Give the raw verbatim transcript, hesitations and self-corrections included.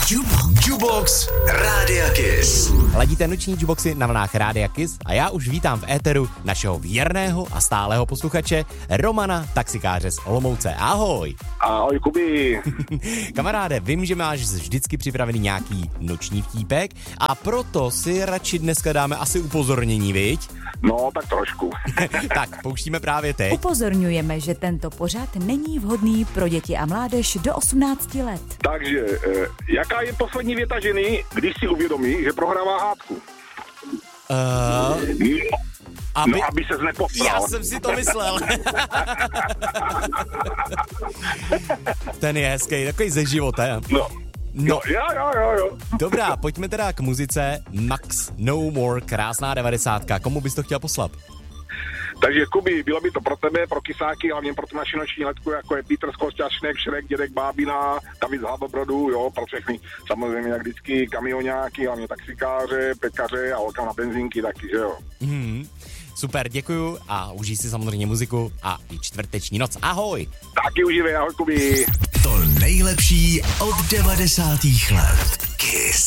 Jubox Rádia Kiss. Ladíte noční Juboxy na vlnách Rádia Kiss a já už vítám v éteru našeho věrného a stálého posluchače Romana, taxikáře z Olomouce. Ahoj. Ahoj, Kubi. Kamaráde, vím, že máš vždycky připravený nějaký noční vtípek a proto si radši dneska dáme asi upozornění, viď? No, tak trošku. Tak, pouštíme právě teď. Upozorňujeme, že tento pořad není vhodný pro děti a mládež do osmnácti let. Takže, eh, jaká je poslední věta ženy, když si uvědomí, že prohrává hádku? Uh, No, aby... no, aby ses nepostral. Já jsem si to myslel. Ten je hezký, takový ze života. No. No, Jo, jo, jo, jo. dobrá, pojďme teda k muzice. Max No More, krásná devadesátka. Komu bys to chtěl poslat? Takže, Kubi, bylo by to pro tebe, pro kysáky, hlavně pro tu naši noční letku, jako je Petr Skosťašnek, Šrek, dědek Bábina, David z Hlabobrodu, jo, pro všechny, samozřejmě jak vždycky kamioňáky, hlavně taxikáře, pekaře a holka na benzínky taky, že jo. Hmm, super, děkuju a užij si samozřejmě muziku a i čtvrteční noc. Ahoj! Taky užívej, ahoj, Kubi. To nejlepší od devadesátých let. Kiss.